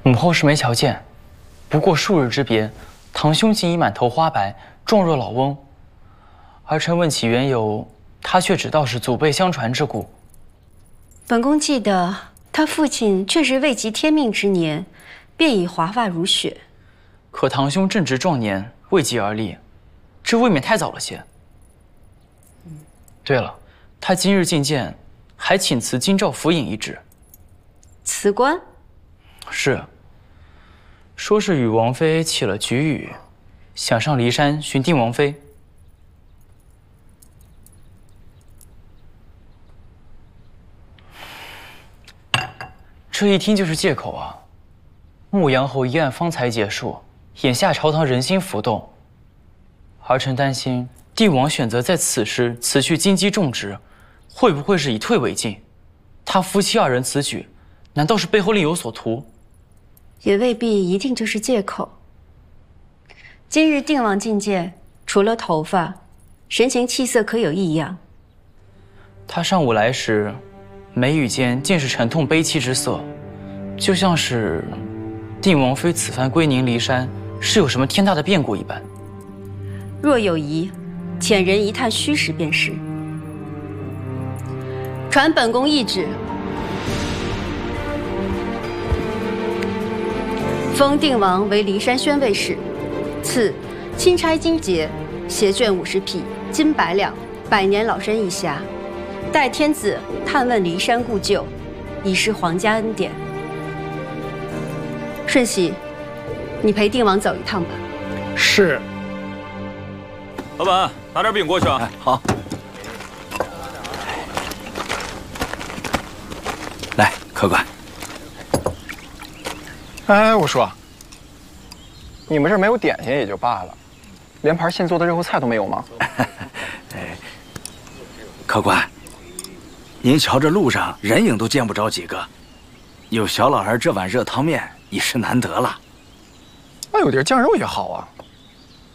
母后是没瞧见，不过数日之别，堂兄竟已满头花白，状若老翁。儿臣问起缘由，他却只道是祖辈相传之故。 本宫记得他父亲确实未及天命之年，便已华发如雪。 可堂兄正值壮年，未及而立，这未免太早了些。对了，他今日觐见，还请辞京兆府尹一职。 辞官？ 是。说是与王妃起了局语，想上骊山寻定王妃。这一听就是借口啊！牧羊侯一案方才结束，眼下朝堂人心浮动，儿臣担心帝王选择在此时辞去京畿重职，会不会是以退为进？他夫妻二人此举，难道是背后另有所图？ 也未必一定就是借口。今日定王觐见，除了头发，神情气色可有异样？ 他上午来时，眉宇间尽是沉痛悲戚之色，就像是定王妃此番归宁骊山是有什么天大的变故一般。 若有疑，遣人一探虚实便是。传本宫懿旨，封定王为骊山宣慰使，赐钦差金节、携卷50匹、金100两、100年老身一匣，待天子探问骊山故旧，以示皇家恩典。顺喜，你陪定王走一趟吧。 是。 老板，拿点饼过去啊。 哎，好。来，客官。 哎，我说，你们这儿没有点心也就罢了，连盘现做的热乎菜都没有吗？ 哎，客官，您瞧这路上人影都见不着几个，有小老儿这碗热汤面已是难得了。 那有碟酱肉也好啊。